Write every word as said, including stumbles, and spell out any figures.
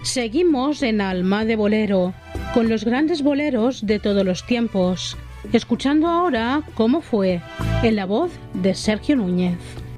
Seguimos en Alma de Bolero, con los grandes boleros de todos los tiempos, escuchando ahora Cómo fue, en la voz de Sergio Núñez.